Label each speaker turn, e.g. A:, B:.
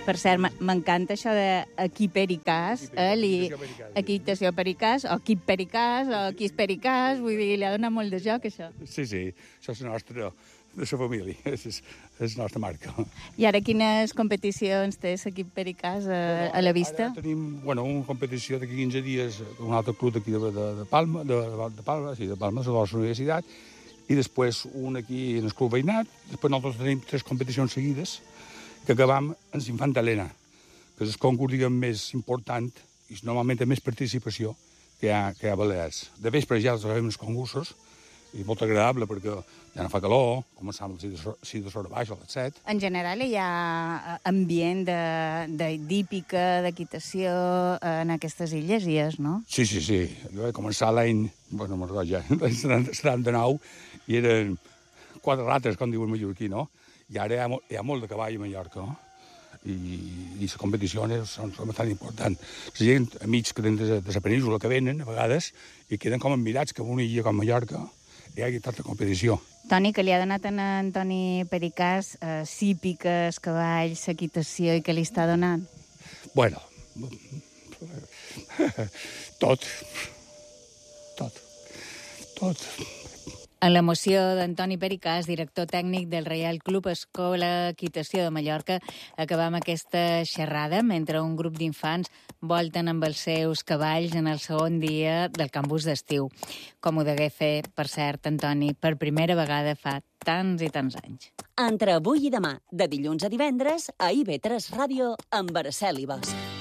A: Per cert, m'encanta això d'equip Pericàs, equitació Pericàs, o equip Pericàs, o equip Pericàs, vull dir, li ha donat molt de joc, això.
B: Sí, això és nostre, de la família, és la nostra marca.
A: I ara quines competicions té l'equip Pericàs a la vista?
B: Ara tenim una competició d'aquí 15 dies d'un altre club d'aquí de Palma, de Palma, de la universitat, i després un aquí en el club veïnat. Després nosaltres tenim 3 competicions seguides que acabam en l'Infanta Elena, que és el concurs, diguem, més important i normalment té més participació que hi ha a Balears. De vespre ja els fem els concursos, i molt agradable perquè ja no fa calor, començam a les 6 de sobre baix, a les 7.
A: En general hi ha ambient d'hípica, d'equitació en aquestes illes, no?
B: Sí. Jo vaig començar l'any, ja, l'any 79, i eren 4 rates, com diu el mallorquí, no? I ara hi ha molt de cavall a Mallorca, no? I les competicions són bastant importants. La gent, amics que tenen de la península, que venen a vegades i queden com admirats que en una illa com Mallorca hi hagi tanta competició.
A: Toni, que li ha donat a Antoni Pericàs hípiques, cavalls, equitació, i què li està donant?
B: Bueno, tot.
A: En l'emoció d'Antoni Pericàs, director tècnic del Reial Club Escola Equitació de Mallorca, acabam aquesta xerrada mentre un grup d'infants volten amb els seus cavalls en el segon dia del campus d'estiu. Com ho degué fer, per cert, Antoni, per primera vegada fa tants i tants anys.
C: Entre avui i demà, de dilluns a divendres, a IB3 Ràdio, amb Araceli Bosch.